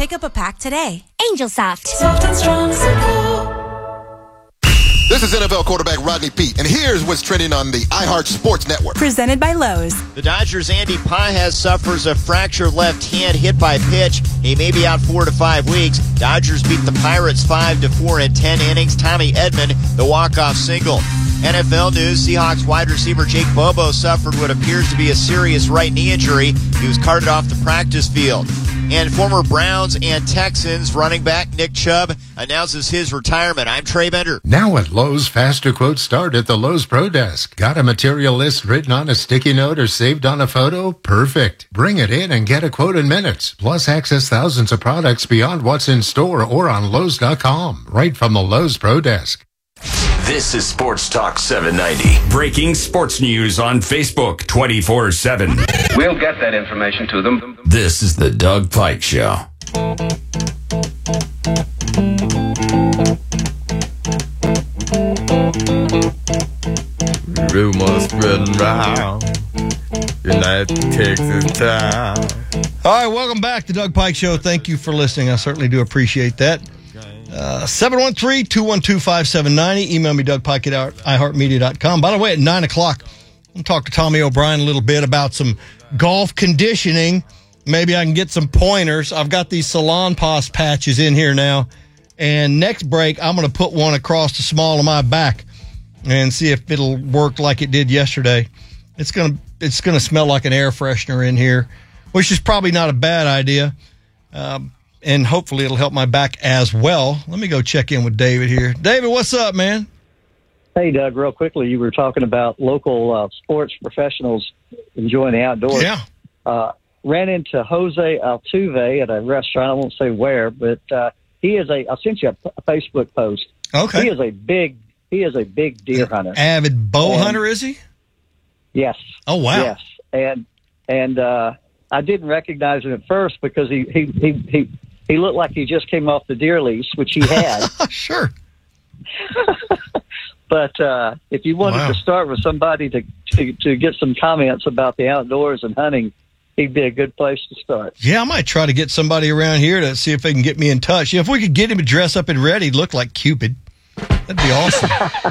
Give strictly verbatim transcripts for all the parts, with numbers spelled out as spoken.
Pick up a pack today. Angel Soft. Soft and strong, simple. This is N F L quarterback Rodney Peete, and here's what's trending on the iHeart Sports Network. Presented by Lowe's. The Dodgers' Andy Pajes suffers a fractured left hand hit by pitch. He may be out four to five weeks. Dodgers beat the Pirates five to four in ten innings. Tommy Edman, the walk-off single. N F L news, Seahawks wide receiver Jake Bobo suffered what appears to be a serious right knee injury. He was carted off the practice field. And former Browns and Texans running back Nick Chubb announces his retirement. I'm Trey Bender. Now at Lowe's, faster quotes start at the Lowe's Pro Desk. Got a material list written on a sticky note or saved on a photo? Perfect. Bring it in and get a quote in minutes. Plus, access thousands of products beyond what's in store or on Lowe's dot com. Right from the Lowe's Pro Desk. This is Sports Talk seven ninety. Breaking sports news on Facebook twenty-four seven. We'll get that information to them. This is the Doug Pike Show. Rumors spreading around United Texas town. All right, welcome back to Doug Pike Show. Thank you for listening. I certainly do appreciate that. Uh, seven one three, two one two, five seven nine zero. Email me, Doug Pike at i heart media dot com. By the way, at nine o'clock, I'm going to talk to Tommy O'Brien a little bit about some golf conditioning. Maybe I can get some pointers. I've got these Salonpas patches in here now. And next break, I'm going to put one across the small of my back and see if it'll work like it did yesterday. It's going to it's going to smell like an air freshener in here, which is probably not a bad idea. Um, and hopefully it'll help my back as well. Let me go check in with David here. David, what's up, man? Hey, Doug, real quickly, you were talking about local uh, sports professionals enjoying the outdoors. Yeah. Uh, ran into Jose Altuve at a restaurant. I won't say where, but uh, he is a, I'll send you a, a Facebook post. Okay. He is a big, he is a big deer hunter. Avid bow and, hunter, is he? Yes. Oh, wow. Yes. And, and, uh, I didn't recognize him at first because he, he, he, he, he looked like he just came off the deer lease, which he had. Sure. But uh, if you wanted wow. to start with somebody to, to to get some comments about the outdoors and hunting, he'd be a good place to start. Yeah, I might try to get somebody around here to see if they can get me in touch. Yeah, if we could get him to dress up and red, he'd look like Cupid. That'd be awesome.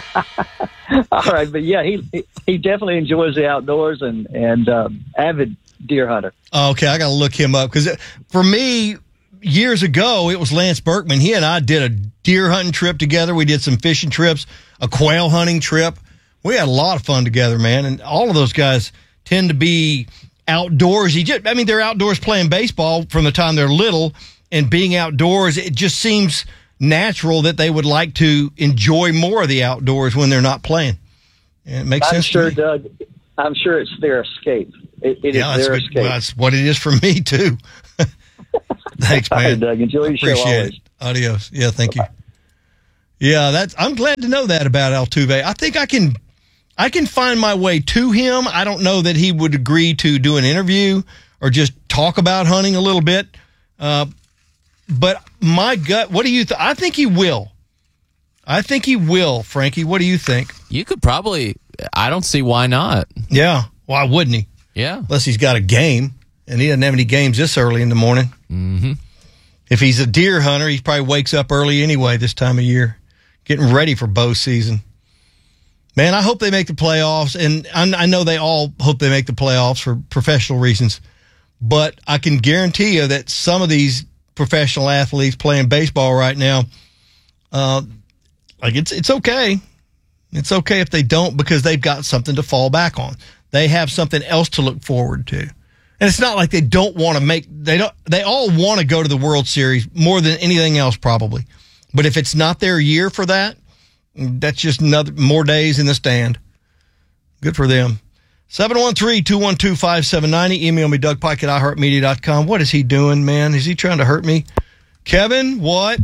All right, but yeah, he he definitely enjoys the outdoors and and um, avid deer hunter. Okay, I got to look him up because for me, years ago, it was Lance Berkman. He and I did a deer hunting trip together. We did some fishing trips, a quail hunting trip. We had a lot of fun together, man. And all of those guys tend to be outdoorsy. Just, I mean, they're outdoors playing baseball from the time they're little, and being outdoors, it just seems natural that they would like to enjoy more of the outdoors when they're not playing. And it makes I'm sense sure, to me. Doug. I'm sure it's their escape. It, it yeah, is their that's, escape. well, that's what it is for me too. Thanks, man. All right, Doug. Enjoy your show Appreciate always. it. Adios. Yeah, thank you. Yeah, that's. I'm glad to know that about Altuve. I think I can, I can find my way to him. I don't know that he would agree to do an interview or just talk about hunting a little bit. Uh, but my gut, what do you think? I think he will. I think he will, Frankie. What do you think? You could probably. I don't see why not. Yeah. Why wouldn't he? Yeah. Unless he's got a game, and he doesn't have any games this early in the morning. Mm-hmm. If he's a deer hunter, he probably wakes up early anyway this time of year, getting ready for bow season. Man, I hope they make the playoffs, and I, I know they all hope they make the playoffs for professional reasons, but I can guarantee you that some of these professional athletes playing baseball right now, uh, like it's it's okay. It's okay if they don't, because they've got something to fall back on. They have something else to look forward to. And it's not like they don't want to make, they don't, they all want to go to the World Series more than anything else probably. But if it's not their year for that, that's just another, more days in the stand. Good for them. seven one three, two one two, five seven nine zero. Email me, Doug Pike at i heart media dot com. What is he doing, man? Is he trying to hurt me? Kevin, what?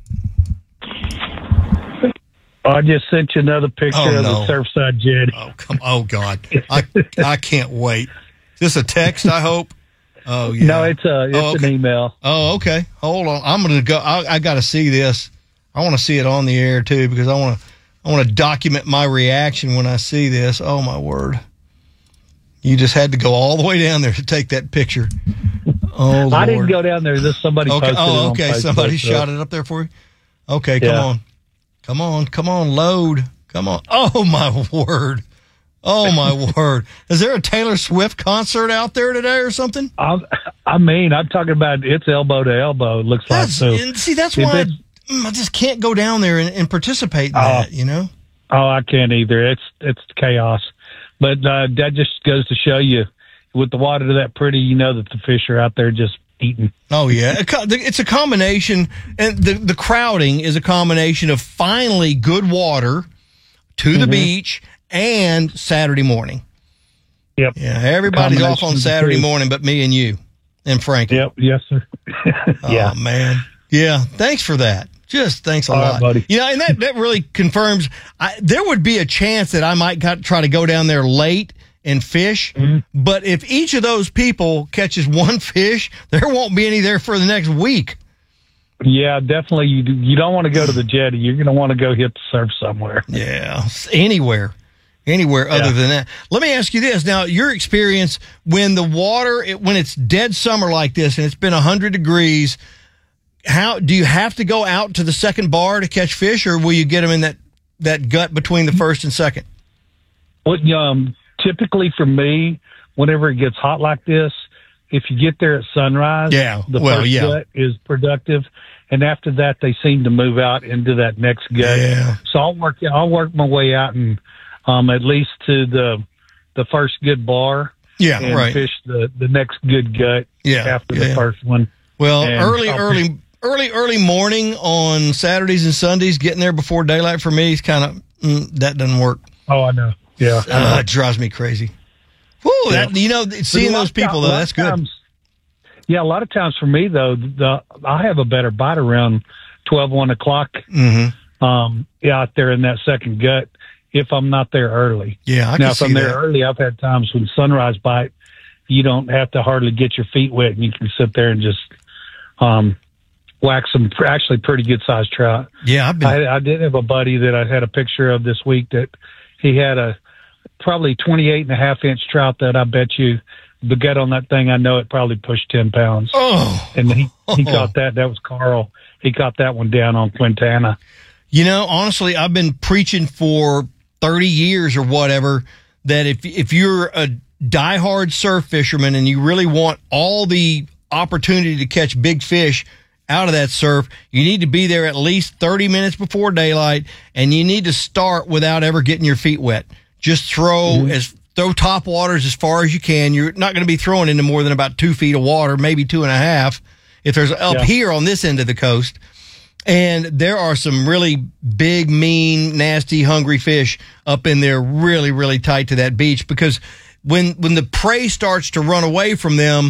I just sent you another picture oh, of no. the Surfside Jetty. Oh, come Oh, God. I I can't wait. Is this a text, I hope? Oh, yeah. No, it's, a, it's oh, okay. an email. Oh, okay. Hold on. I'm going to go. I, I got to see this. I want to see it on the air, too, because I want to I want to document my reaction when I see this. Oh, my word. You just had to go all the way down there to take that picture. Oh, I didn't Lord. go down there. This somebody Okay. posted it Oh, on okay. Facebook, Somebody so- shot it up there for you. Okay, come Yeah. on, come on, come on, load, come on. Oh my word! Oh my word! Is there a Taylor Swift concert out there today or something? I, I mean, I'm talking about it's elbow to elbow. It looks like That's, so. and see, that's if why I, it's- mm, I just can't go down there and, and participate in Oh. that. You know? Oh, I can't either. It's it's chaos. But uh, that just goes to show you, with the water that pretty, you know that the fish are out there just eating. Oh yeah, A co- it's a combination, and the the crowding is a combination of finally good water to the Mhm. beach and Saturday morning. Yep. Yeah, everybody's off Combination on of the Saturday two. morning, but me and you and Frankie. Yep. Yes, sir. yeah. Oh man. Yeah. Thanks for that. Just thanks a All right, lot, buddy. You know, and that that really confirms. I, there would be a chance that I might got, try to go down there late and fish, Mm-hmm. but if each of those people catches one fish, there won't be any there for the next week. Yeah, definitely. You do- you don't want to go to the jetty. You're going to want to go hit the surf somewhere. Yeah, anywhere, anywhere other Yeah. than that. Let me ask you this: now, your experience when the water, it, when it's dead summer like this, and it's been a hundred degrees. How do you have to go out to the second bar to catch fish, or will you get them in that, that gut between the first and second? What um typically for me, whenever it gets hot like this, if you get there at sunrise, Yeah, the well, first yeah. gut is productive, and after that, they seem to move out into that next gut. Yeah. So I'll work I'll work my way out and um at least to the the first good bar. Yeah, and right. fish the the next good gut. Yeah, after yeah. the first one. Well, And early, I'll- early, early, early morning on Saturdays and Sundays, getting there before daylight for me is kind of mm, that doesn't work. Oh, I know. Yeah, Uh, it drives me crazy. Whew, that, you know, seeing But a lot those of people ti- though, a lot that's of good. times- yeah, a lot of times for me though, the I have a better bite around twelve, one o'clock. Mm-hmm. Um, yeah, out there in that second gut, if I'm not there early. Yeah, I now can if see I'm there that. early, I've had times when sunrise bite, you don't have to hardly get your feet wet, and you can sit there and just um, whack some pr- actually pretty good sized trout. Yeah, I've been. I, I did have a buddy that I had a picture of this week that he had a probably twenty-eight and a half inch trout that I bet you the gut on that thing, I know it probably pushed ten pounds. Oh, And he, he caught that. That was Carl. He caught that one down on Quintana. You know, honestly, I've been preaching for thirty years or whatever that if if you're a diehard surf fisherman and you really want all the opportunity to catch big fish out of that surf, you need to be there at least thirty minutes before daylight, and you need to start without ever getting your feet wet. Just throw mm-hmm. as throw top waters as far as you can. You're not going to be throwing into more than about two feet of water, maybe two and a half. If there's up Yeah. here on this end of the coast. And there are some really big, mean, nasty, hungry fish up in there really, really tight to that beach, because when when the prey starts to run away from them,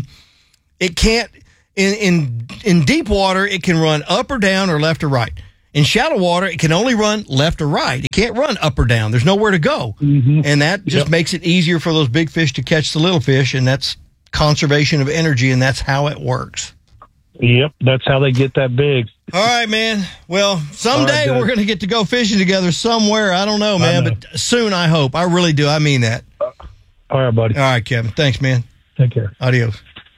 it can't, in, in, in deep water, it can run up or down or left or right. In shallow water, it can only run left or right. It can't run up or down. There's nowhere to go. Mm-hmm. And that just Yep. makes it easier for those big fish to catch the little fish, and that's conservation of energy, and that's how it works. Yep, that's how they get that big. All right, man. Well, someday All right, we're going to get to go fishing together somewhere. I don't know, man, I know. but soon, I hope. I really do. I mean that. All right, buddy. All right, Kevin. Thanks, man. Take care. Adios.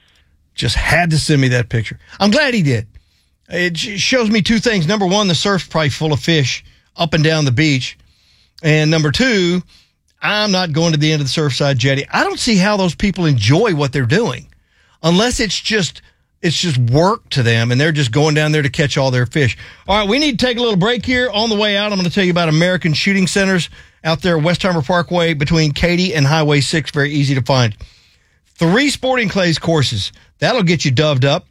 Just had to send me that picture. I'm glad he did. It sh- shows me two things. Number one, the surf's probably full of fish up and down the beach. And number two, I'm not going to the end of the Surfside jetty. I don't see how those people enjoy what they're doing unless it's just it's just work to them and they're just going down there to catch all their fish. All right, we need to take a little break here. On the way out, I'm going to tell you about American Shooting Centers out there, Westheimer Parkway between Katy and Highway six. Very easy to find. Three sporting clays courses. That'll get you doved up.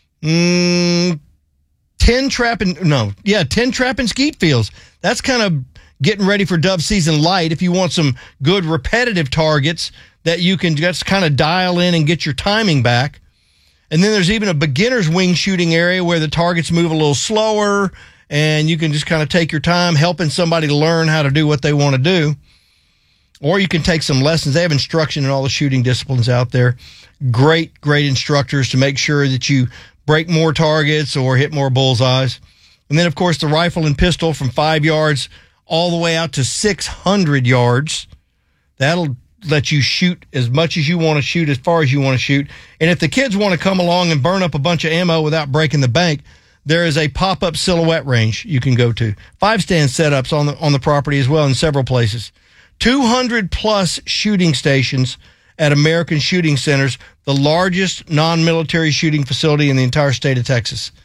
Mm, ten trapping, no, yeah, ten trapping skeet fields. That's kind of getting ready for dove season light. If you want some good repetitive targets that you can just kind of dial in and get your timing back. And then there's even a beginner's wing shooting area where the targets move a little slower and you can just kind of take your time helping somebody to learn how to do what they want to do. Or you can take some lessons. They have instruction in all the shooting disciplines out there. Great, great instructors to make sure that you break more targets or hit more bullseyes. And then, of course, the rifle and pistol from five yards all the way out to six hundred yards. That'll let you shoot as much as you want to shoot, as far as you want to shoot. And if the kids want to come along and burn up a bunch of ammo without breaking the bank, there is a pop-up silhouette range you can go to. Five stand setups on the on the property as well in several places. two hundred plus shooting stations at American Shooting Centers, the largest non-military shooting facility in the entire state of Texas.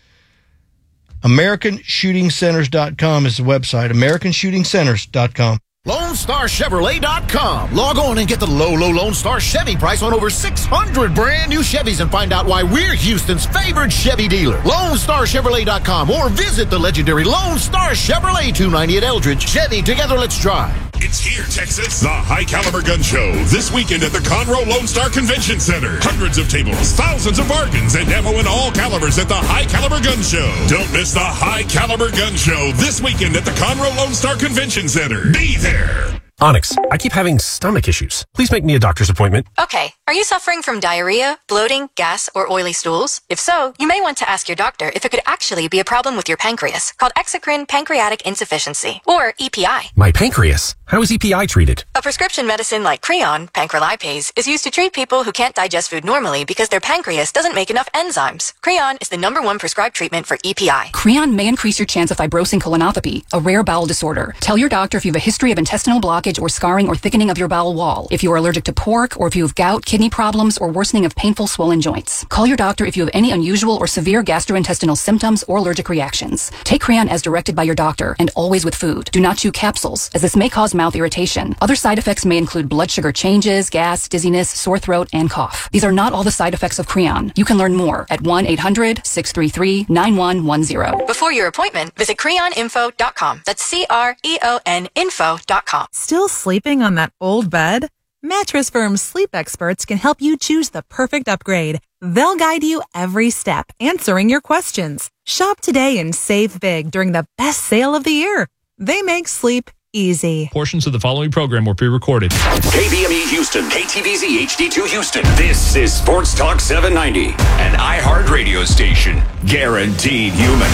American Shooting Centers dot com is the website, American Shooting Centers dot com. Lone Star Chevrolet dot com. Log on and get the low, low Lone Star Chevy price on over six hundred brand new Chevys and find out why we're Houston's favorite Chevy dealer. Lone Star Chevrolet dot com or visit the legendary Lone Star Chevrolet two ninety at Eldridge. Chevy, together let's drive. It's here, Texas. The High Caliber Gun Show. This weekend at the Conroe Lone Star Convention Center. Hundreds of tables, thousands of bargains, and ammo in all calibers at the High Caliber Gun Show. Don't miss the High Caliber Gun Show this weekend at the Conroe Lone Star Convention Center. Be there. Onyx, I keep having stomach issues. Please make me a doctor's appointment. Okay. Are you suffering from diarrhea, bloating, gas, or oily stools? If so, you may want to ask your doctor if it could actually be a problem with your pancreas, called exocrine pancreatic insufficiency, or E P I. My pancreas? How is E P I treated? A prescription medicine like Creon, pancrelipase, is used to treat people who can't digest food normally because their pancreas doesn't make enough enzymes. Creon is the number one prescribed treatment for E P I. Creon may increase your chance of fibrosing colonopathy, a rare bowel disorder. Tell your doctor if you have a history of intestinal blockage or scarring or thickening of your bowel wall, if you are allergic to pork, or if you have gout, kidney problems, or worsening of painful swollen joints. Call your doctor if you have any unusual or severe gastrointestinal symptoms or allergic reactions. Take Creon as directed by your doctor, and always with food. Do not chew capsules, as this may cause mouth irritation. Other side effects may include blood sugar changes, gas, dizziness, sore throat, and cough. These are not all the side effects of Creon. You can learn more at one eight hundred six three three nine one one zero. Before your appointment, visit creon info dot com. That's C R E O N info dot com. Still sleeping on that old bed? Mattress Firm's sleep experts can help you choose the perfect upgrade. They'll guide you every step, answering your questions. Shop today and save big during the best sale of the year. They make sleep easy. Portions of the following program were pre-recorded. K B M E Houston, K T V Z H D two Houston. This is Sports Talk seven ninety, an iHeart radio station. Guaranteed human.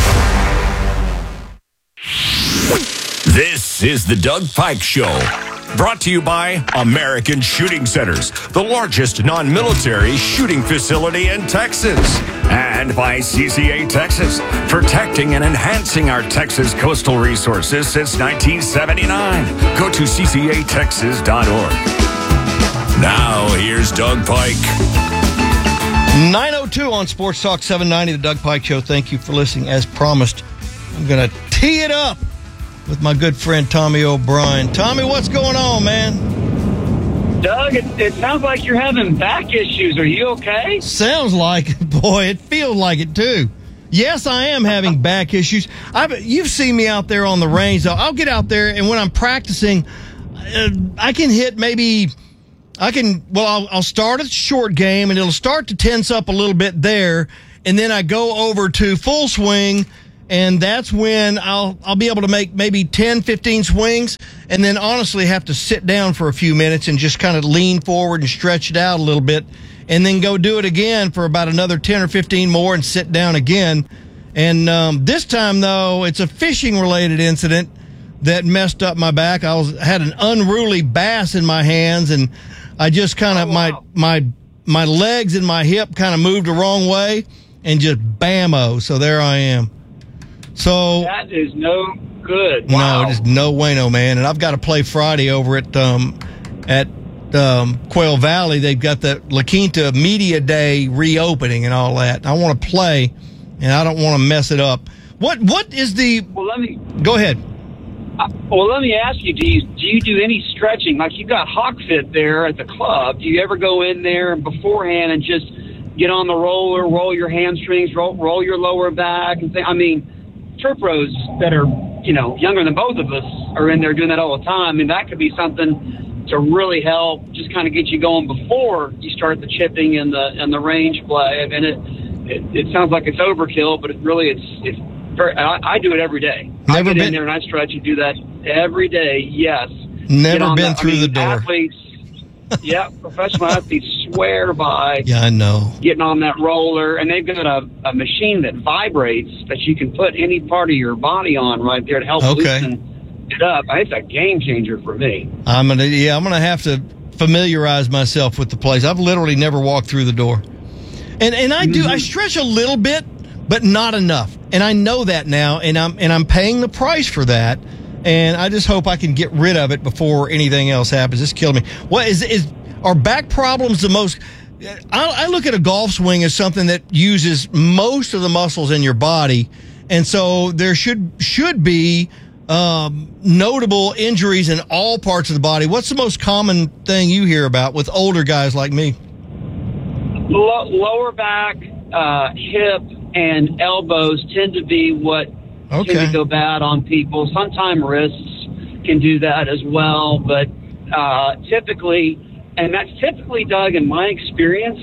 This is the Doug Pike Show. Brought to you by American Shooting Centers, the largest non-military shooting facility in Texas. And by C C A Texas, protecting and enhancing our Texas coastal resources since nineteen seventy-nine. Go to C C A Texas dot org. Now, here's Doug Pike. nine oh two on Sports Talk seven ninety, the Doug Pike Show. Thank you for listening. As promised, I'm going to tee it up with my good friend Tommy O'Brien. Tommy, what's going on, man? Doug, it, it sounds like you're having back issues. Are you okay? Sounds like it, boy. It feels like it, too. Yes, I am having back issues. I've, you've seen me out there on the range, though. I'll get out there, and when I'm practicing, uh, I can hit maybe... I can, well, I'll, I'll start a short game, and it'll start to tense up a little bit there, and then I go over to full swing, and that's when I'll I'll be able to make maybe ten, fifteen swings, and then honestly have to sit down for a few minutes and just kind of lean forward and stretch it out a little bit, and then go do it again for about another ten or fifteen more and sit down again. And um, this time, though, it's a fishing-related incident that messed up my back. I was had an unruly bass in my hands, and I just kind of, oh, wow. my my my legs and my hip kind of moved the wrong way, and just bam-o. So there I am. So that is no good. Wow. No, it is no way, no, man. And I've got to play Friday over at um at um, Quail Valley. They've got the La Quinta Media Day reopening and all that. I want to play, and I don't want to mess it up. What what is the? Well, let me go ahead. Uh, well, let me ask you: Do you do you do any stretching? Like you got Hawk Fit there at the club. Do you ever go in there beforehand and just get on the roller, roll your hamstrings, roll, roll your lower back, and things? I mean. Turf pros that are, you know, younger than both of us are in there doing that all the time. I mean, that could be something to really help just kind of get you going before you start the chipping and the and the range play. I mean, it it, it sounds like it's overkill, but it really it's it's very, I, I do it every day. Never I get been, in there and I stretch and do that every day. Yes. Never been the, through I mean, the door. Athletes, yeah, professional athletes swear by yeah, I know. getting on that roller, and they've got a, a machine that vibrates that you can put any part of your body on right there to help okay. loosen it up. It's a game changer for me. I'm gonna yeah, I'm gonna have to familiarize myself with the place. I've literally never walked through the door. And and I do, mm-hmm. I stretch a little bit, but not enough. And I know that now, and I'm and I'm paying the price for that. And I just hope I can get rid of it before anything else happens. It's killing me. What is is are back problems the most? I, I look at a golf swing as something that uses most of the muscles in your body, and so there should should be um, notable injuries in all parts of the body. What's the most common thing you hear about with older guys like me? Low, lower back, uh, hip, and elbows tend to be what okay. tend to go bad on people. Sometimes wrists can do that as well, but uh, typically, and that's typically, Doug, in my experience,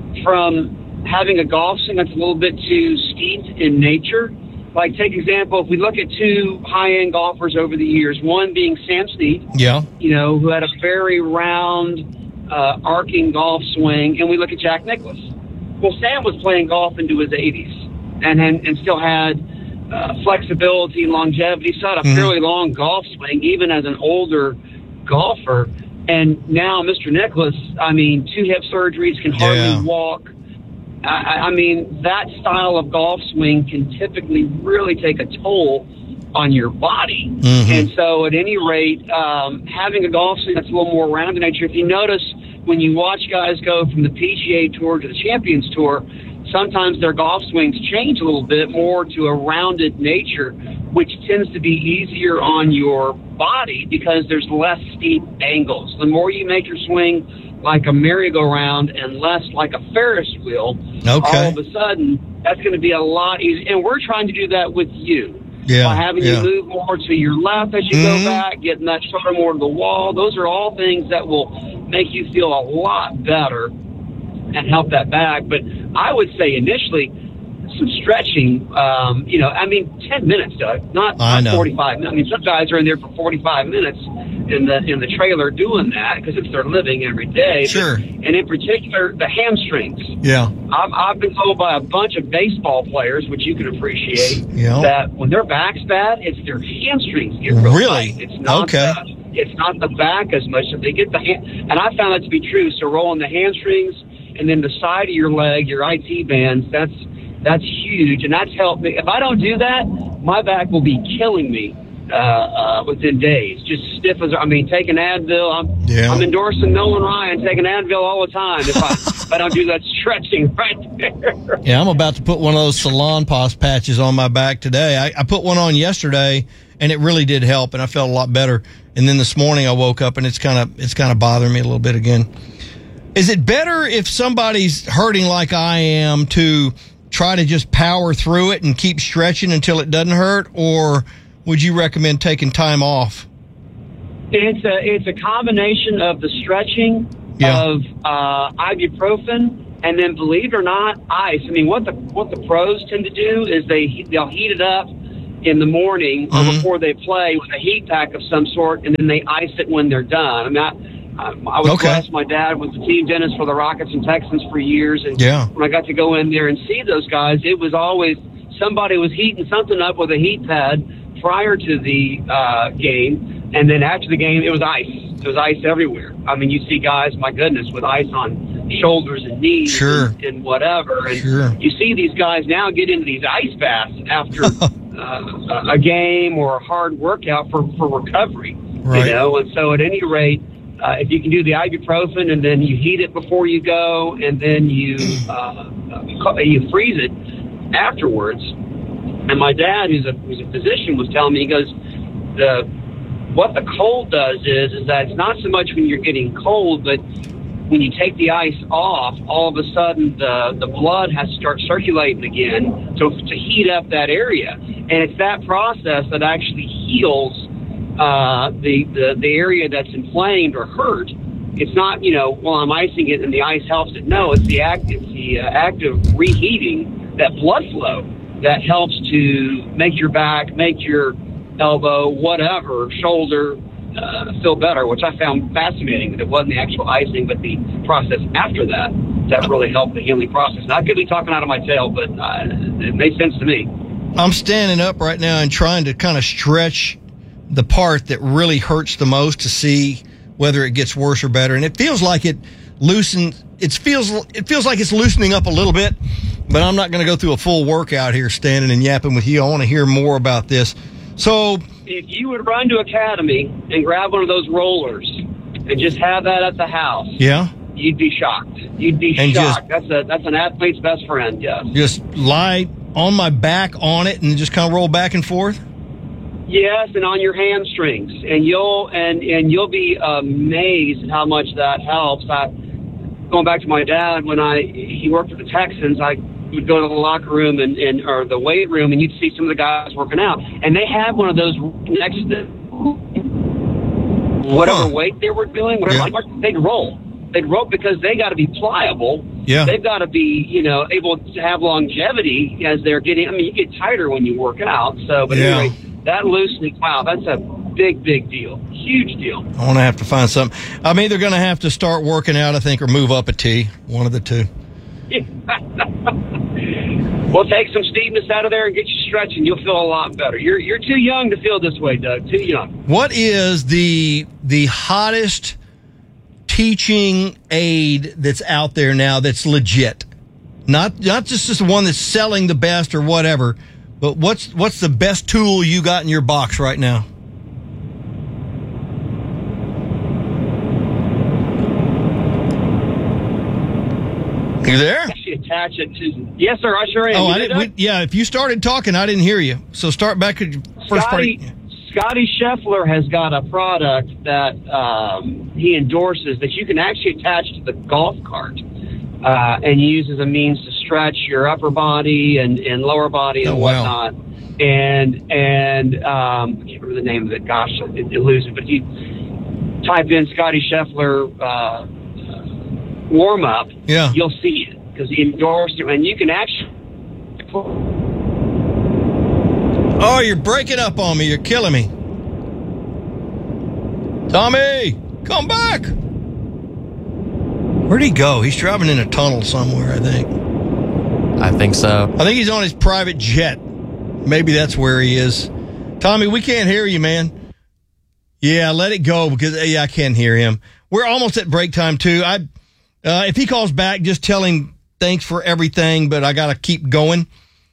from having a golf swing that's a little bit too steep in nature. Like, take example, if we look at two high-end golfers over the years, one being Sam Snead, yeah, you know, who had a very round, uh, arcing golf swing, and we look at Jack Nicklaus. Well, Sam was playing golf into his eighties and and, and still had uh, flexibility and longevity. Still had a mm-hmm. fairly long golf swing, even as an older golfer. And now Mister Nicklaus, I mean, two hip surgeries, can hardly yeah. walk. I, I mean, that style of golf swing can typically really take a toll on your body. Mm-hmm. And so at any rate, um, having a golf swing that's a little more rounded in nature, if you notice when you watch guys go from the P G A Tour to the Champions Tour, sometimes their golf swings change a little bit more to a rounded nature, which tends to be easier on your body because there's less steep angles. The more you make your swing like a merry-go-round and less like a Ferris wheel, okay. all of a sudden, that's going to be a lot easier. And we're trying to do that with you. Yeah, by having yeah. you move more to your left as you mm-hmm. go back, getting that shoulder more to the wall. Those are all things that will make you feel a lot better and help that back. But I would say initially some stretching, um, you know, I mean, ten minutes, Doug, not, I not know. forty-five minutes. I mean, some guys are in there for forty-five minutes in the in the trailer doing that because it's their living every day. Sure. But, and in particular, the hamstrings. Yeah. I've, I've been told by a bunch of baseball players, which you can appreciate, yeah. that when their back's bad, it's their hamstrings get real really? tight. It's not okay. the, it's not the back as much as they get the hand. And I found that to be true. So rolling the hamstrings and then the side of your leg, your I T bands, that's that's huge, and that's helped me. If I don't do that, my back will be killing me uh, uh, within days. Just stiff as I mean, take an Advil. I'm yeah. I'm endorsing Nolan Ryan. Take an Advil all the time if I if I don't do that stretching right there. Yeah, I'm about to put one of those Salonpas patches on my back today. I, I put one on yesterday, and it really did help, and I felt a lot better. And then this morning I woke up, and it's kind of it's kind of bothering me a little bit again. Is it better if somebody's hurting like I am to try to just power through it and keep stretching until it doesn't hurt, or would you recommend taking time off? It's a it's a combination of the stretching, yeah. of uh, ibuprofen, and then believe it or not, ice. I mean, what the what the pros tend to do is they they'll heat it up in the morning or mm-hmm. before they play with a heat pack of some sort, and then they ice it when they're done. I mean, I, Um, I was okay. blessed. My dad was the team dentist for the Rockets and Texans for years, and yeah. when I got to go in there and see those guys, it was always somebody was heating something up with a heat pad prior to the uh, game, and then after the game, it was ice. There was ice everywhere. I mean, you see guys, my goodness, with ice on shoulders and knees sure. and, and whatever, and sure. you see these guys now get into these ice baths after uh, a game or a hard workout for, for recovery, right. you know, and so at any rate, Uh, if you can do the ibuprofen and then you heat it before you go and then you uh, you freeze it afterwards. And my dad, who's a who's a physician, was telling me, he goes, the what the cold does is is that it's not so much when you're getting cold, but when you take the ice off, all of a sudden the the blood has to start circulating again to to heat up that area, and it's that process that actually heals Uh, the, the, the area that's inflamed or hurt. It's not, you know, well, I'm icing it and the ice helps it. No, it's the act, it's the uh, act of reheating that blood flow that helps to make your back, make your elbow, whatever, shoulder, uh, feel better, which I found fascinating that it wasn't the actual icing, but the process after that that really helped the healing process. Now, I could be talking out of my tail, but uh, it made sense to me. I'm standing up right now and trying to kind of stretch the part that really hurts the most to see whether it gets worse or better. And it feels like it loosens. It feels it feels like it's loosening up a little bit. But I'm not going to go through a full workout here, standing and yapping with you. I want to hear more about this. So, if you would run to Academy and grab one of those rollers and just have that at the house, yeah, you'd be shocked. You'd be and shocked. Just, that's a that's an athlete's best friend. Yes. Just lie on my back on it and just kind of roll back and forth. Yes, and on your hamstrings, and you'll and and you'll be amazed at how much that helps. I, going back to my dad, when I he worked for the Texans, I would go to the locker room and, and or the weight room, and you'd see some of the guys working out, and they had one of those next to whatever huh. weight they were doing, whatever yeah. they'd roll. They'd roll because they got to be pliable. Yeah. They've got to be, you know, able to have longevity as they're getting. I mean, you get tighter when you work out. So, but yeah. anyway, that loosening, wow, that's a big, big deal. Huge deal. I want to have to find something. I'm either going to have to start working out, I think, or move up a T. One of the two. Well, take some steepness out of there and get you stretching. You'll feel a lot better. You're you're too young to feel this way, Doug. Too young. What is the the hottest teaching aid that's out there now that's legit? Not not just just the one that's selling the best or whatever, but what's what's the best tool you got in your box right now? You there? Actually attach it to. Yes, sir. I sure am. Oh, you I didn't. We, yeah, if you started talking, I didn't hear you. So start back at your first Scotty, part. Scotty Scheffler has got a product that um, he endorses that you can actually attach to the golf cart uh, and use as a means to stretch your upper body and, and lower body and oh, wow. whatnot. And and um, I can't remember the name of it. Gosh, it, it loses. But if you type in Scotty Scheffler uh, warm up, yeah. you'll see it because he endorsed it, and you can actually. Oh, you're breaking up on me. You're killing me. Tommy, come back. Where'd he go? He's driving in a tunnel somewhere, I think. I think so. I think he's on his private jet. Maybe that's where he is. Tommy, we can't hear you, man. Yeah, let it go because, yeah, I can't hear him. We're almost at break time, too. I, uh, if he calls back, just tell him thanks for everything, but I got to keep going.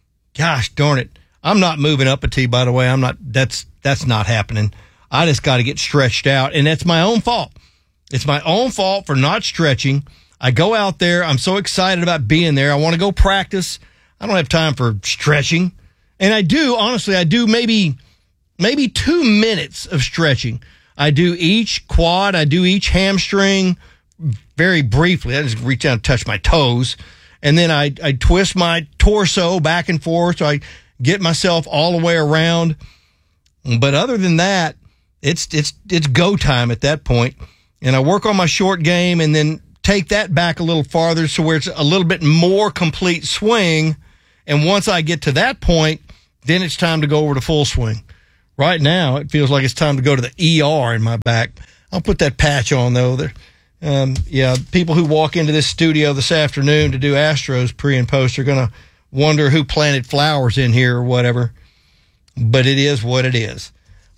Gosh darn it. I'm not moving up a T, by the way. I'm not, that's, that's not happening. I just got to get stretched out, and that's my own fault. It's my own fault for not stretching. I go out there. I'm so excited about being there. I want to go practice. I don't have time for stretching. And I do, honestly, I do maybe, maybe two minutes of stretching. I do each quad. I do each hamstring very briefly. I just reach out and touch my toes. And then I, I twist my torso back and forth. So I get myself all the way around. But other than that, it's, it's, it's go time at that point. And I work on my short game and then take that back a little farther so where it's a little bit more complete swing. And once I get to that point, then it's time to go over to full swing. Right now, it feels like it's time to go to the E R in my back. I'll put that patch on, though. There, um, yeah, people who walk into this studio this afternoon to do Astros pre and post are going to wonder who planted flowers in here or whatever. But it is what it is.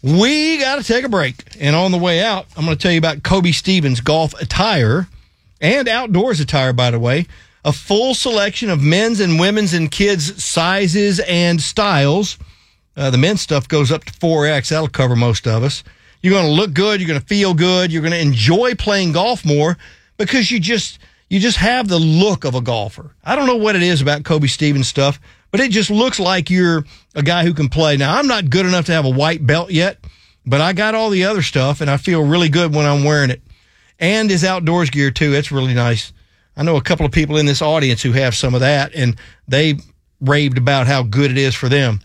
We got to take a break. And on the way out, I'm going to tell you about Kobe Stevens golf attire and outdoors attire, by the way. A full selection of men's and women's and kids' sizes and styles. Uh, the men's stuff goes up to four X. That'll cover most of us. You're going to look good. You're going to feel good. You're going to enjoy playing golf more because you just you just have the look of a golfer. I don't know what it is about Kobe Stevens stuff, but it just looks like you're a guy who can play. Now, I'm not good enough to have a white belt yet, but I got all the other stuff, and I feel really good when I'm wearing it. And his outdoors gear, too. It's really nice. I know a couple of people in this audience who have some of that, and they raved about how good it is for them.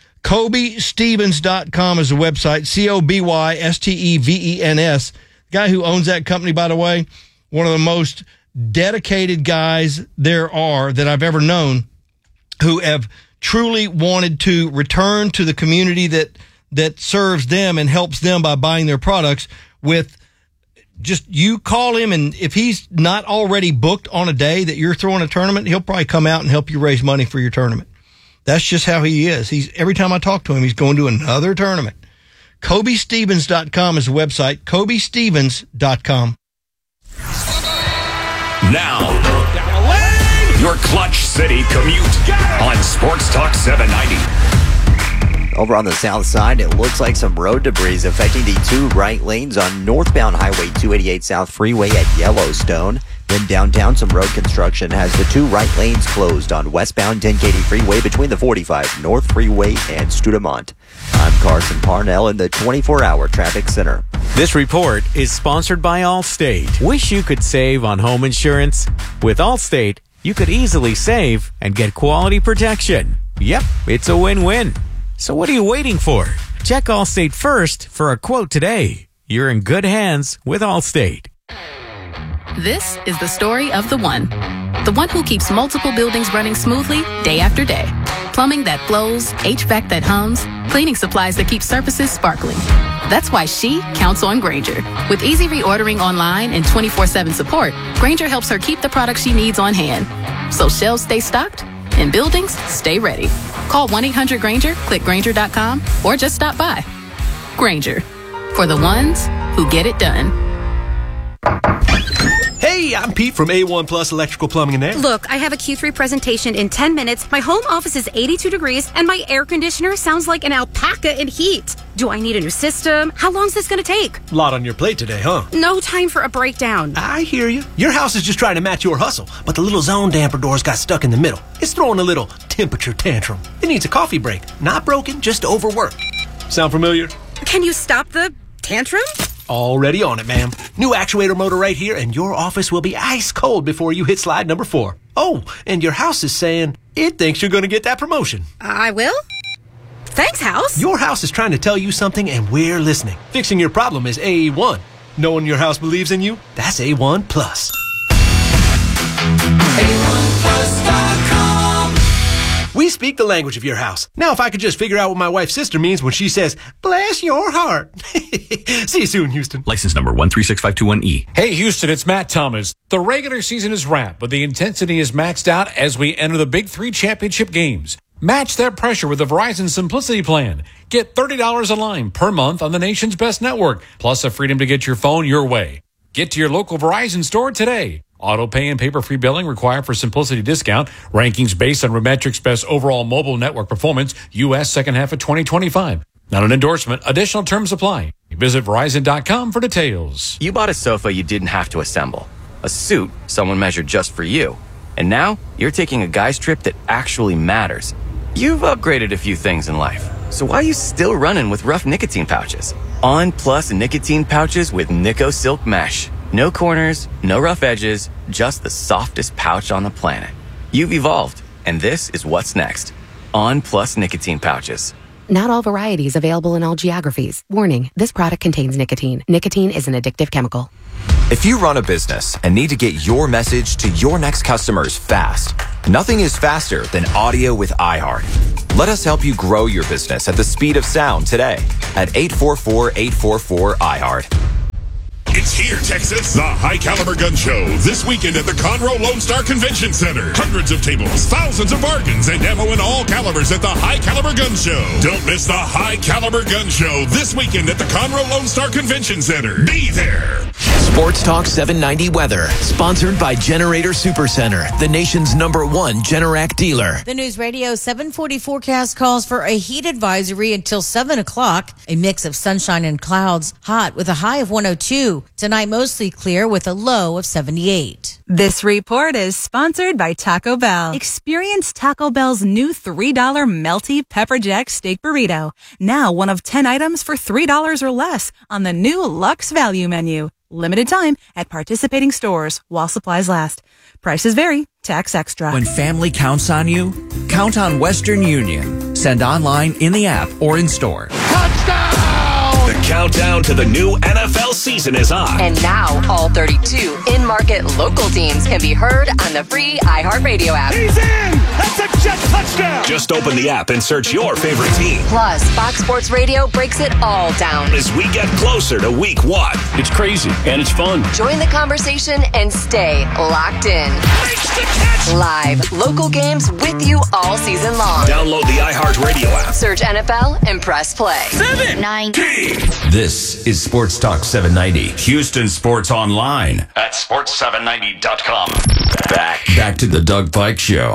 Kobe Stevens dot com is the website, C O B Y S T E V E N S. The guy who owns that company, by the way, one of the most dedicated guys there are that I've ever known who have truly wanted to return to the community that that serves them and helps them by buying their products with just you call him, and if he's not already booked on a day that you're throwing a tournament, he'll probably come out and help you raise money for your tournament. That's just how he is. He's every time I talk to him, he's going to another tournament. Kobe Stevens dot com is the website, Kobe Stevens dot com. Now, your Clutch City commute on Sports Talk seven ninety. Over on the south side, it looks like some road debris affecting the two right lanes on northbound Highway two eighty-eight South Freeway at Yellowstone. Then downtown, some road construction has the two right lanes closed on westbound ten Katy Freeway between the forty-five North Freeway and Studemont. I'm Carson Parnell in the twenty-four hour Traffic Center. This report is sponsored by Allstate. Wish you could save on home insurance? With Allstate, you could easily save and get quality protection. Yep, it's a win-win. So what are you waiting for? Check Allstate first for a quote today. You're in good hands with Allstate. This is the story of the one. The one who keeps multiple buildings running smoothly day after day. Plumbing that flows, H V A C that hums, cleaning supplies that keep surfaces sparkling. That's why she counts on Grainger. With easy reordering online and twenty-four seven support, Grainger helps her keep the products she needs on hand. So shelves stay stocked and buildings stay ready. Call one eight hundred Grainger, click Grainger dot com, or just stop by. Grainger, for the ones who get it done. Hey, I'm Pete from A one Plus Electrical Plumbing and Air. Look, I have a Q three presentation in ten minutes. My home office is eighty-two degrees, and my air conditioner sounds like an alpaca in heat. Do I need a new system? How long is this going to take? A lot on your plate today, huh? No time for a breakdown. I hear you. Your house is just trying to match your hustle, but the little zone damper doors got stuck in the middle. It's throwing a little temperature tantrum. It needs a coffee break. Not broken, just overworked. Sound familiar? Can you stop the tantrum? Already on it, ma'am. New actuator motor right here, and your office will be ice cold before you hit slide number four. Oh, and your house is saying it thinks you're going to get that promotion. I will? Thanks, house. Your house is trying to tell you something, and we're listening. Fixing your problem is A one. Knowing your house believes in you, that's A one Plus. A one plus dot com. We speak the language of your house. Now, if I could just figure out what my wife's sister means when she says, bless your heart. See you soon, Houston. License number one three six five two one E. Hey, Houston, it's Matt Thomas. The regular season is wrapped, but the intensity is maxed out as we enter the Big Three championship games. Match that pressure with the Verizon Simplicity Plan. Get thirty dollars a line per month on the nation's best network, plus the freedom to get your phone your way. Get to your local Verizon store today. Auto pay and paper-free billing required for Simplicity discount. Rankings based on Remetric's best overall mobile network performance, U S second half of twenty twenty-five. Not an endorsement. Additional terms apply. Visit Verizon dot com for details. You bought a sofa you didn't have to assemble. A suit someone measured just for you. And now you're taking a guy's trip that actually matters. You've upgraded a few things in life. So why are you still running with rough nicotine pouches? On Plus nicotine pouches with Nico Silk Mesh. No corners, no rough edges, just the softest pouch on the planet. You've evolved, and this is what's next. On Plus nicotine pouches. Not all varieties available in all geographies. Warning, this product contains nicotine. Nicotine is an addictive chemical. If you run a business and need to get your message to your next customers fast, nothing is faster than audio with iHeart. Let us help you grow your business at the speed of sound today at eight four four, eight four four, iHeart. It's here, Texas. The High Caliber Gun Show. This weekend at the Conroe Lone Star Convention Center. Hundreds of tables, thousands of bargains, and ammo in all calibers at the High Caliber Gun Show. Don't miss the High Caliber Gun Show this weekend at the Conroe Lone Star Convention Center. Be there. Sports Talk seven ninety weather. Sponsored by Generator Supercenter, the nation's number one Generac dealer. The News Radio seven forty forecast calls for a heat advisory until seven o'clock. A mix of sunshine and clouds. Hot with a high of one oh two. Tonight, mostly clear with a low of seventy-eight. This report is sponsored by Taco Bell. Experience Taco Bell's new three dollar melty pepper jack steak burrito. Now one of ten items for three dollars or less on the new Luxe Value menu. Limited time at participating stores while supplies last. Prices vary. Tax extra. When family counts on you, count on Western Union. Send online, in the app, or in store. The countdown to the new N F L season is on. And now, all thirty-two in-market local teams can be heard on the free iHeartRadio app. He's in! That's a jet touchdown! Just open the app and search your favorite team. Plus, Fox Sports Radio breaks it all down as we get closer to week one. It's crazy and it's fun. Join the conversation and stay locked in. Live, local games with you all season long. Download the iHeartRadio app. Search N F L and press play. Seven. Nine. This is Sports Talk seven ninety. Houston Sports Online at sports seven ninety dot com. Back. Back to the Doug Pike Show.